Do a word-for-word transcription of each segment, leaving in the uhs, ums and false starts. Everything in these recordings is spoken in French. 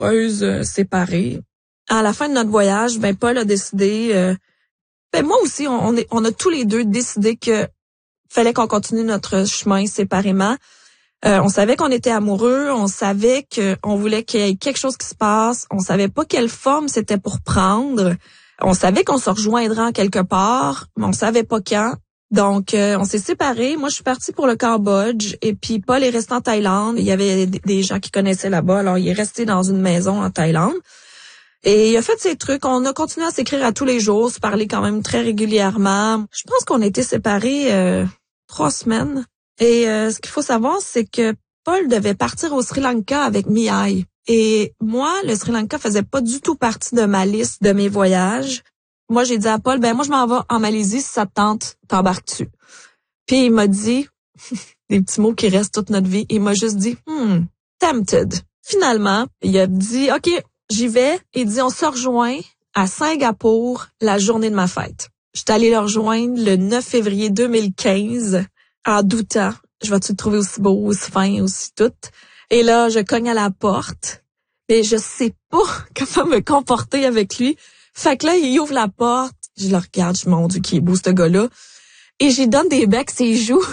heureuse euh, séparée. À la fin de notre voyage, ben Paul a décidé, euh, ben moi aussi, on, on, est, on a tous les deux décidé que fallait qu'on continue notre chemin séparément. Euh, on savait qu'on était amoureux, on savait qu'on voulait qu'il y ait quelque chose qui se passe, on savait pas quelle forme c'était pour prendre. On savait qu'on se rejoindrait en quelque part, mais on savait pas quand. Donc, euh, on s'est séparés. Moi, je suis partie pour le Cambodge et puis Paul est resté en Thaïlande. Il y avait des gens qui connaissaient là-bas, alors il est resté dans une maison en Thaïlande. Et il a fait ses trucs. On a continué à s'écrire à tous les jours, se parler quand même très régulièrement. Je pense qu'on a été séparés euh, trois semaines. Et euh, ce qu'il faut savoir, c'est que Paul devait partir au Sri Lanka avec Mihai. Et moi, le Sri Lanka faisait pas du tout partie de ma liste de mes voyages. Moi, j'ai dit à Paul, ben moi, je m'en vais en Malaisie, si ça te tente, t'embarques-tu? Puis il m'a dit, des petits mots qui restent toute notre vie, il m'a juste dit, hmm, tempted. Finalement, il a dit, OK, j'y vais. Il dit, on se rejoint à Singapour la journée de ma fête. J'étais allée le rejoindre le neuf février deux mille quinze, en doutant, je vais-tu le trouver aussi beau, aussi fin, aussi tout. Et là, je cogne à la porte, et je sais pas comment me comporter avec lui. Fait que là, il ouvre la porte, je le regarde, je me dis, mon Dieu, qui est beau ce gars-là, et j'y donne des becs ses joues.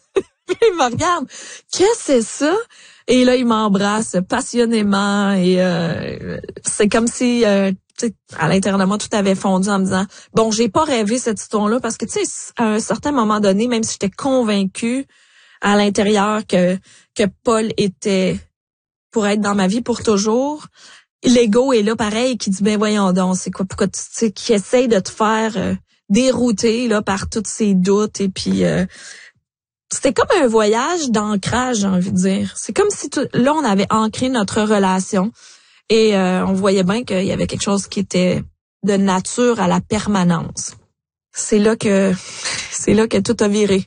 Il me regarde, qu'est-ce que c'est ça? Et là, il m'embrasse passionnément, et euh, c'est comme si... Euh, à l'intérieur de moi, tout avait fondu en me disant, bon, j'ai pas rêvé cette histoire-là parce que, tu sais, à un certain moment donné, même si j'étais convaincue à l'intérieur que que Paul était pour être dans ma vie pour toujours, l'ego est là pareil qui dit, ben voyons donc, c'est quoi, pourquoi tu sais, qui essaye de te faire euh, dérouter là par tous ces doutes et puis euh, c'était comme un voyage d'ancrage, j'ai envie de dire. C'est comme si tout, là, on avait ancré notre relation. Et euh, on voyait bien qu'il y avait quelque chose qui était de nature à la permanence. C'est là que c'est là que tout a viré.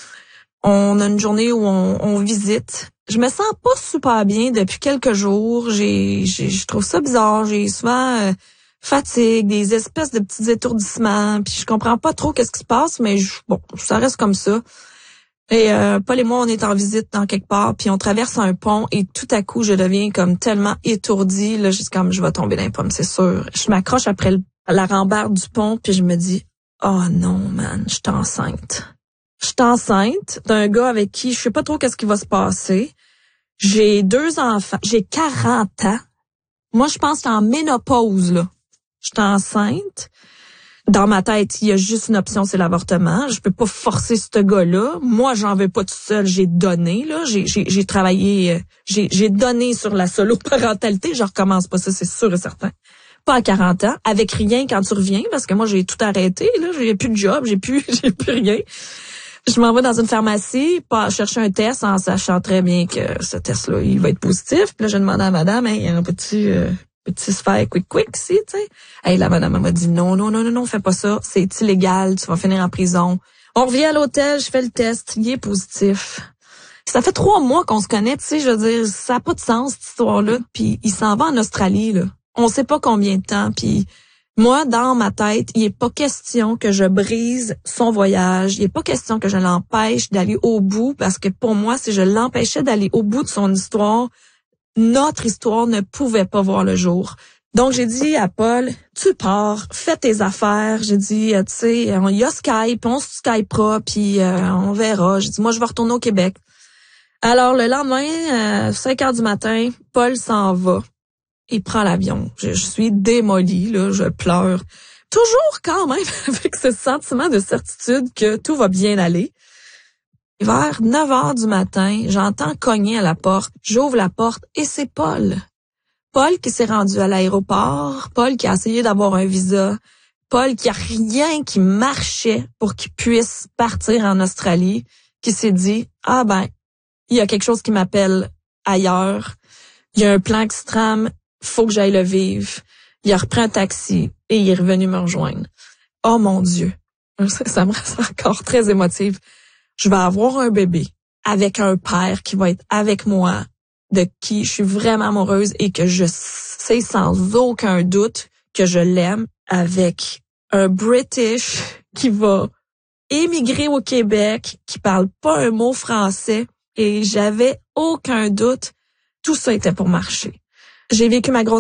On a une journée où on, on visite. Je me sens pas super bien depuis quelques jours. J'ai, j'ai je trouve ça bizarre. J'ai souvent euh, fatigue, des espèces de petits étourdissements. Puis je comprends pas trop qu'est-ce qui se passe, mais je, bon, ça reste comme ça. Et euh, Paul et moi, on est en visite dans quelque part, puis on traverse un pont et tout à coup, je deviens comme tellement étourdie. Là, juste comme je vais tomber dans les pommes, c'est sûr. Je m'accroche après le, la rambarde du pont, puis je me dis, oh non, man, je suis enceinte. Je suis enceinte d'un gars avec qui je sais pas trop qu'est-ce qui va se passer. J'ai deux enfants, j'ai quarante ans. Moi, je pense que je suis en ménopause, là. Je suis enceinte. Dans ma tête, il y a juste une option, c'est l'avortement. Je peux pas forcer ce gars-là. Moi, j'en veux pas tout seul. J'ai donné, là. J'ai, j'ai, j'ai travaillé, j'ai, j'ai donné sur la solo-parentalité. Je recommence pas ça, c'est sûr et certain. Pas à quarante ans, avec rien quand tu reviens, parce que moi, j'ai tout arrêté, là. J'ai plus de job, j'ai plus, j'ai plus rien. Je m'en vais dans une pharmacie, pas chercher un test en sachant très bien que ce test-là, il va être positif. Puis là, je demande à madame, hey, un petit, euh, petit se faire quick quick, si, tu sais. Hey, la madame m'a dit non, non, non, non, non, fais pas ça, c'est illégal, tu vas finir en prison. On revient à l'hôtel, je fais le test, il est positif. Ça fait trois mois qu'on se connaît, tu sais, je veux dire, ça n'a pas de sens, cette histoire-là. Puis il s'en va en Australie, là. On sait pas combien de temps, puis moi, dans ma tête, il est pas question que je brise son voyage, il est pas question que je l'empêche d'aller au bout, parce que pour moi, si je l'empêchais d'aller au bout de son histoire, notre histoire ne pouvait pas voir le jour. Donc, j'ai dit à Paul, tu pars, fais tes affaires. J'ai dit, tu sais, il y a Skype, on se Skypera, puis euh, on verra. J'ai dit, moi, je vais retourner au Québec. Alors, le lendemain, euh, cinq heures du matin, Paul s'en va. Il prend l'avion. Je, je suis démolie, là, je pleure. Toujours quand même avec ce sentiment de certitude que tout va bien aller. Vers neuf heures du matin, j'entends cogner à la porte. J'ouvre la porte et c'est Paul. Paul qui s'est rendu à l'aéroport. Paul qui a essayé d'avoir un visa. Paul qui a rien qui marchait pour qu'il puisse partir en Australie. Qui s'est dit, ah ben, il y a quelque chose qui m'appelle ailleurs. Il y a un plan qui se trame. Faut que j'aille le vivre. Il a repris un taxi et il est revenu me rejoindre. Oh mon Dieu. Ça, ça me rend encore très émotive. Je vais avoir un bébé avec un père qui va être avec moi, de qui je suis vraiment amoureuse et que je sais sans aucun doute que je l'aime, avec un British qui va émigrer au Québec, qui parle pas un mot français, et j'avais aucun doute, tout ça était pour marcher. J'ai vécu ma grosse